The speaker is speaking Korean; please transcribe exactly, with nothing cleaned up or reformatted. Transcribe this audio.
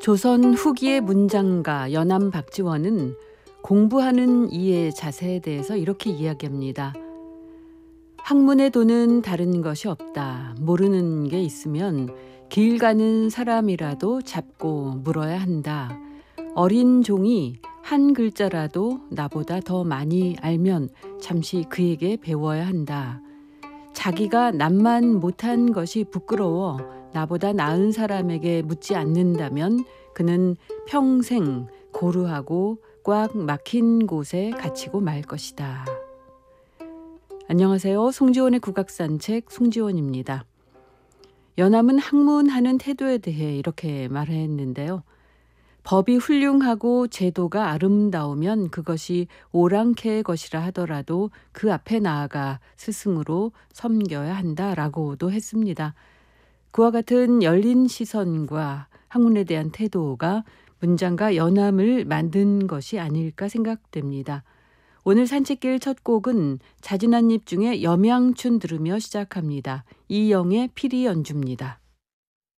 조선 후기의 문장가 연암 박지원은 공부하는 이의 자세에 대해서 이렇게 이야기합니다. 학문의 도는 다른 것이 없다. 모르는 게 있으면 길 가는 사람이라도 잡고 물어야 한다. 어린 종이 한 글자라도 나보다 더 많이 알면 잠시 그에게 배워야 한다. 자기가 남만 못한 것이 부끄러워 나보다 나은 사람에게 묻지 않는다면 그는 평생 고루하고 꽉 막힌 곳에 갇히고 말 것이다. 안녕하세요. 송지원의 국악산책 송지원입니다. 연암은 학문하는 태도에 대해 이렇게 말했는데요. 법이 훌륭하고 제도가 아름다우면 그것이 오랑캐의 것이라 하더라도 그 앞에 나아가 스승으로 섬겨야 한다라고도 했습니다. 그와 같은 열린 시선과 학문에 대한 태도가 문장가 연암을 만든 것이 아닐까 생각됩니다. 오늘 산책길 첫 곡은 자진한 입 중에 염양춘 들으며 시작합니다. 이영의 피리 연주입니다.